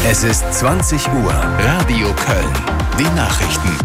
Es ist 20 Uhr. Radio Köln. Die Nachrichten.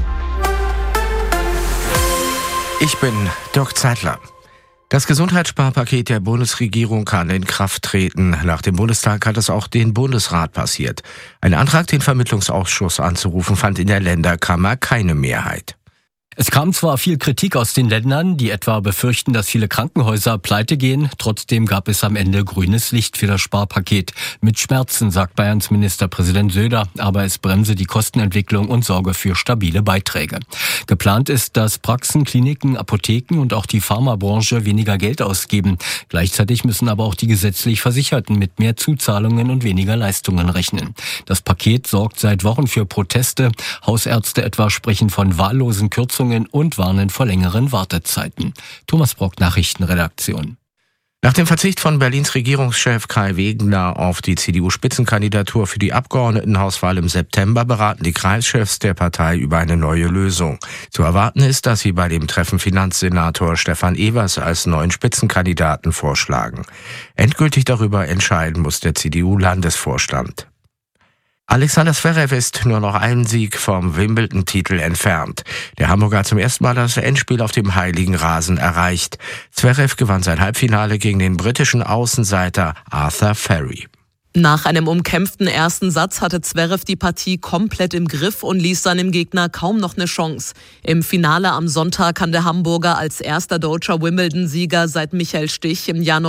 Ich bin Dirk Zeitler. Das Gesundheitssparpaket der Bundesregierung kann in Kraft treten. Nach dem Bundestag hat es auch den Bundesrat passiert. Ein Antrag, den Vermittlungsausschuss anzurufen, fand in der Länderkammer keine Mehrheit. Es kam zwar viel Kritik aus den Ländern, die etwa befürchten, dass viele Krankenhäuser pleite gehen. Trotzdem gab es am Ende grünes Licht für das Sparpaket. Mit Schmerzen, sagt Bayerns Ministerpräsident Söder, aber es bremse die Kostenentwicklung und sorge für stabile Beiträge. Geplant ist, dass Praxen, Kliniken, Apotheken und auch die Pharmabranche weniger Geld ausgeben. Gleichzeitig müssen aber auch die gesetzlich Versicherten mit mehr Zuzahlungen und weniger Leistungen rechnen. Das Paket sorgt seit Wochen für Proteste. Hausärzte etwa sprechen von wahllosen Kürzungen und warnen vor längeren Wartezeiten. Thomas Brock, Nachrichtenredaktion. Nach dem Verzicht von Berlins Regierungschef Kai Wegner auf die CDU-Spitzenkandidatur für die Abgeordnetenhauswahl im September beraten die Kreischefs der Partei über eine neue Lösung. Zu erwarten ist, dass sie bei dem Treffen Finanzsenator Stefan Evers als neuen Spitzenkandidaten vorschlagen. Endgültig darüber entscheiden muss der CDU-Landesvorstand. Alexander Zverev ist nur noch einen Sieg vom Wimbledon-Titel entfernt. Der Hamburger hat zum ersten Mal das Endspiel auf dem heiligen Rasen erreicht. Zverev gewann sein Halbfinale gegen den britischen Außenseiter Arthur Ferry. Nach einem umkämpften ersten Satz hatte Zverev die Partie komplett im Griff und ließ seinem Gegner kaum noch eine Chance. Im Finale am Sonntag kann der Hamburger als erster deutscher Wimbledon-Sieger seit Michael Stich im Jahr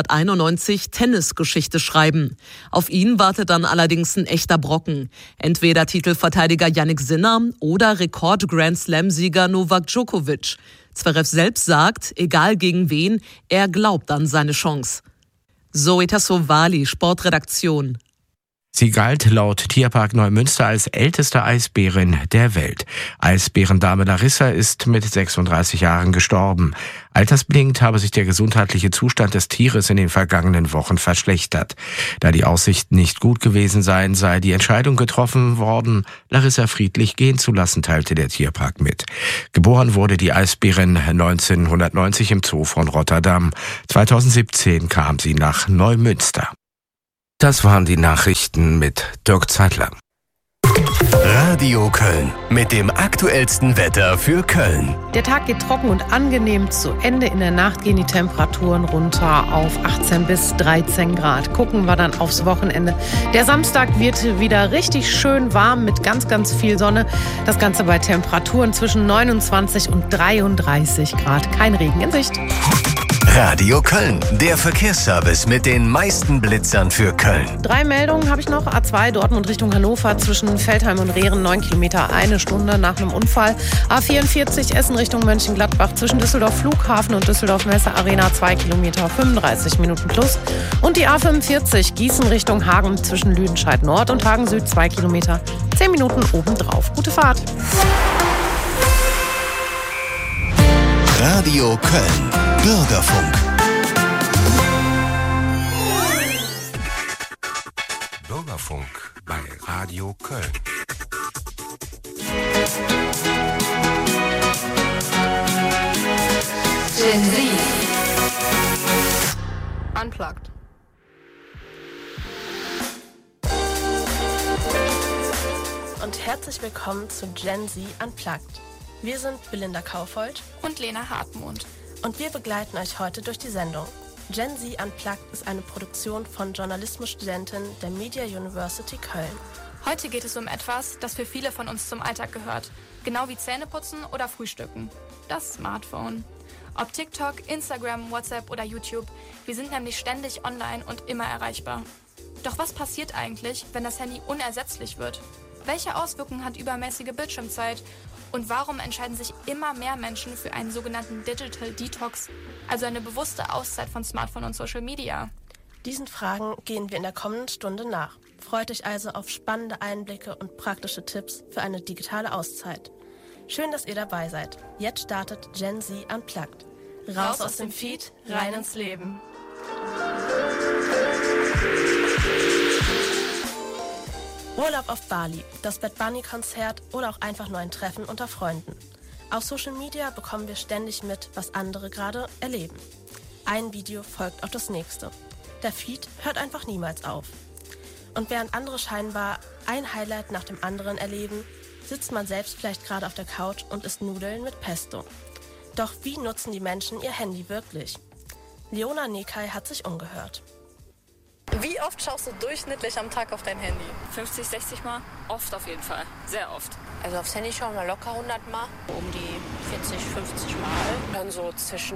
1991 Tennisgeschichte schreiben. Auf ihn wartet dann allerdings ein echter Brocken. Entweder Titelverteidiger Jannik Sinner oder Rekord-Grand-Slam-Sieger Novak Djokovic. Zverev selbst sagt, egal gegen wen, er glaubt an seine Chance. Zoe Tassovali, Sportredaktion. Sie galt laut Tierpark Neumünster als älteste Eisbärin der Welt. Eisbärendame Larissa ist mit 36 Jahren gestorben. Altersbedingt habe sich der gesundheitliche Zustand des Tieres in den vergangenen Wochen verschlechtert. Da die Aussichten nicht gut gewesen seien, sei die Entscheidung getroffen worden, Larissa friedlich gehen zu lassen, teilte der Tierpark mit. Geboren wurde die Eisbärin 1990 im Zoo von Rotterdam. 2017 kam sie nach Neumünster. Das waren die Nachrichten mit Dirk Zeitler. Radio Köln mit dem aktuellsten Wetter für Köln. Der Tag geht trocken und angenehm zu Ende. In der Nacht gehen die Temperaturen runter auf 18 bis 13 Grad. Gucken wir dann aufs Wochenende. Der Samstag wird wieder richtig schön warm mit ganz, ganz viel Sonne. Das Ganze bei Temperaturen zwischen 29 und 33 Grad. Kein Regen in Sicht. Radio Köln, der Verkehrsservice mit den meisten Blitzern für Köln. 3 Meldungen habe ich noch. A2 Dortmund Richtung Hannover zwischen Veltheim und Rehren 9 Kilometer, 1 Stunde nach einem Unfall. A44 Essen Richtung Mönchengladbach zwischen Düsseldorf Flughafen und Düsseldorf Messe Arena 2 Kilometer, 35 Minuten plus. Und die A45 Gießen Richtung Hagen zwischen Lüdenscheid Nord und Hagen Süd 2 Kilometer, 10 Minuten obendrauf. Gute Fahrt. Radio Köln. Bürgerfunk. Bürgerfunk bei Radio Köln. Gen Z. Unplugged. Und herzlich willkommen zu Gen Z Unplugged. Wir sind Belinda Kaufold Und Lena Hartmund. und wir begleiten euch heute durch die Sendung. Gen Z Unplugged ist eine Produktion von Journalismusstudentinnen der Media University Köln. Heute geht es um etwas, das für viele von uns zum Alltag gehört. Genau wie Zähneputzen oder Frühstücken. Das Smartphone. Ob TikTok, Instagram, WhatsApp oder YouTube, wir sind nämlich ständig online und immer erreichbar. Doch was passiert eigentlich, wenn das Handy unersetzlich wird? Welche Auswirkungen hat übermäßige Bildschirmzeit? Und warum entscheiden sich immer mehr Menschen für einen sogenannten Digital Detox, also eine bewusste Auszeit von Smartphone und Social Media? Diesen Fragen gehen wir in der kommenden Stunde nach. Freut euch also auf spannende Einblicke und praktische Tipps für eine digitale Auszeit. Schön, dass ihr dabei seid. Jetzt startet Gen Z Unplugged. Raus aus dem Feed, rein ins Leben. Urlaub auf Bali, das Bad Bunny Konzert oder auch einfach nur ein Treffen unter Freunden. Auf Social Media bekommen wir ständig mit, was andere gerade erleben. Ein Video folgt auf das nächste. Der Feed hört einfach niemals auf. Und während andere scheinbar ein Highlight nach dem anderen erleben, sitzt man selbst vielleicht gerade auf der Couch und isst Nudeln mit Pesto. Doch wie nutzen die Menschen ihr Handy wirklich? Leona Nekay hat sich umgehört. Wie oft schaust du durchschnittlich am Tag auf dein Handy? 50, 60 Mal? Oft auf jeden Fall. Sehr oft. Also aufs Handy schauen wir locker 100 Mal. Um die 40, 50 Mal. Dann so zwischen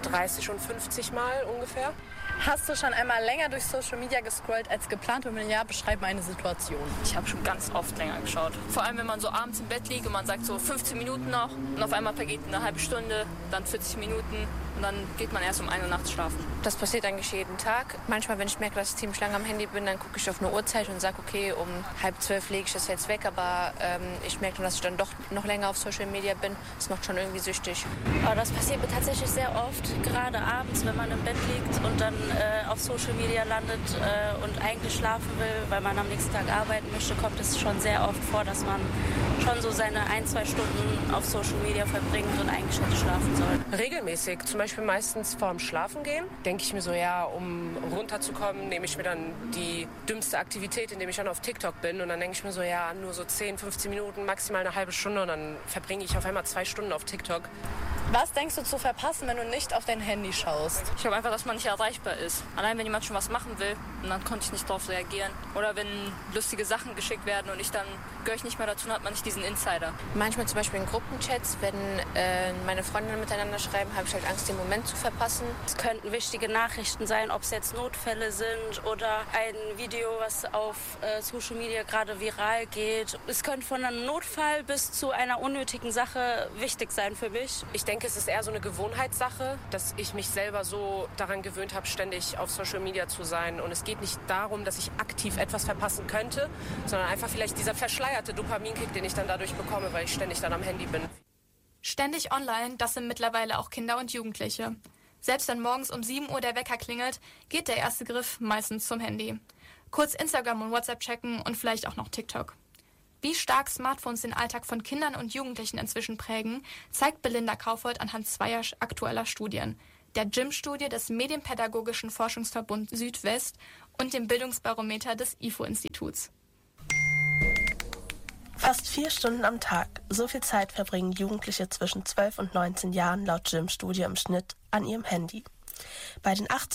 30 und 50 Mal ungefähr. Hast du schon einmal länger durch Social Media gescrollt als geplant? Und wenn ja, beschreib mal eine Situation. Ich habe schon ganz oft länger geschaut. Vor allem, wenn man so abends im Bett liegt und man sagt so 15 Minuten noch und auf einmal vergeht eine halbe Stunde, dann 40 Minuten und dann geht man erst um 1 Uhr nachts schlafen. Das passiert eigentlich jeden Tag. Manchmal, wenn ich merke, dass ich ziemlich lange am Handy bin, dann gucke ich auf eine Uhrzeit und sage, okay, um 11:30 lege ich das jetzt weg. Aber ich merke dann, dass ich dann doch noch länger auf Social Media bin. Das macht schon irgendwie süchtig. Aber das passiert mir tatsächlich sehr oft, gerade abends, wenn man im Bett liegt und dann auf Social Media landet und eigentlich schlafen will, weil man am nächsten Tag arbeiten möchte, kommt es schon sehr oft vor, dass man schon so seine 1-2 Stunden auf Social Media verbringt und eigentlich hätte schlafen sollen. Regelmäßig, zum Beispiel meistens vorm Schlafengehen, denke ich mir so, ja, um runterzukommen, nehme ich mir dann die dümmste Aktivität, indem ich dann auf TikTok bin und dann denke ich mir so, ja, nur so 10, 15 Minuten, maximal eine halbe Stunde und dann verbringe ich auf einmal 2 Stunden auf TikTok. Was denkst du zu verpassen, wenn du nicht auf dein Handy schaust? Ich glaube einfach, dass man nicht erreichbar ist. Allein wenn jemand schon was machen will, und dann konnte ich nicht darauf reagieren. Oder wenn lustige Sachen geschickt werden und dann gehöre ich nicht mehr dazu, dann hat man nicht diesen Insider. Manchmal zum Beispiel in Gruppenchats, wenn meine Freundinnen miteinander schreiben, habe ich halt Angst, den Moment zu verpassen. Es könnten wichtige Nachrichten sein, ob es jetzt Notfälle sind oder ein Video, was auf Social Media gerade viral geht. Es könnte von einem Notfall bis zu einer unnötigen Sache wichtig sein für mich. Ich denke, es ist eher so eine Gewohnheitssache, dass ich mich selber so daran gewöhnt habe, ständig auf Social Media zu sein. Und es geht nicht darum, dass ich aktiv etwas verpassen könnte, sondern einfach vielleicht dieser verschleierte Dopaminkick, den ich dann dadurch bekomme, weil ich ständig dann am Handy bin. Ständig online, das sind mittlerweile auch Kinder und Jugendliche. Selbst wenn morgens um 7 Uhr der Wecker klingelt, geht der erste Griff meistens zum Handy. Kurz Instagram und WhatsApp checken und vielleicht auch noch TikTok. Wie stark Smartphones den Alltag von Kindern und Jugendlichen inzwischen prägen, zeigt Belinda Kaufold anhand 2 aktueller Studien. Der GYM-Studie des Medienpädagogischen Forschungsverbund Südwest und dem Bildungsbarometer des IFO-Instituts. Fast 4 Stunden am Tag. So viel Zeit verbringen Jugendliche zwischen 12 und 19 Jahren laut GYM-Studie im Schnitt an ihrem Handy. Bei den 18-